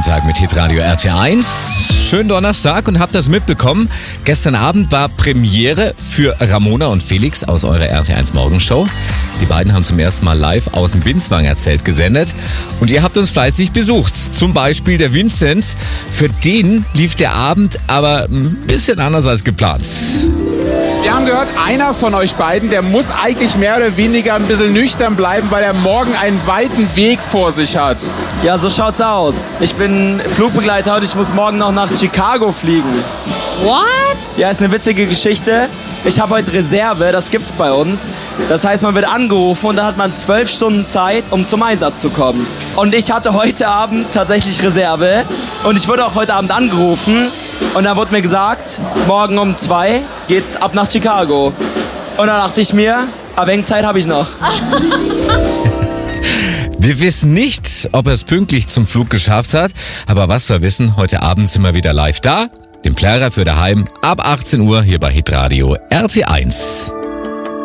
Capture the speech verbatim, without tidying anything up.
Nachmittag mit Hitradio R T eins. Schönen Donnerstag und habt das mitbekommen. Gestern Abend war Premiere für Ramona und Felix aus eurer R T eins Morgenshow. Die beiden haben zum ersten Mal live aus dem Binswanger Zelt gesendet. Und ihr habt uns fleißig besucht. Zum Beispiel der Vincent. Für den lief der Abend aber ein bisschen anders als geplant. Wir haben gehört, einer von euch beiden, der muss eigentlich mehr oder weniger ein bisschen nüchtern bleiben, weil er morgen einen weiten Weg vor sich hat. Ja, so schaut's aus. Ich bin Flugbegleiter und ich muss morgen noch nach Chicago fliegen. What? Ja, ist eine witzige Geschichte. Ich habe heute Reserve, das gibt's bei uns. Das heißt, man wird angerufen und dann hat man zwölf Stunden Zeit, um zum Einsatz zu kommen. Und ich hatte heute Abend tatsächlich Reserve und ich wurde auch heute Abend angerufen. Und dann wurde mir gesagt, morgen um zwei geht's ab nach Chicago. Und dann dachte ich mir, ein wenig Zeit habe ich noch. Wir wissen nicht, ob er es pünktlich zum Flug geschafft hat. Aber was wir wissen, heute Abend sind wir wieder live da. Den Plärrer für daheim ab achtzehn Uhr hier bei Hitradio R T eins.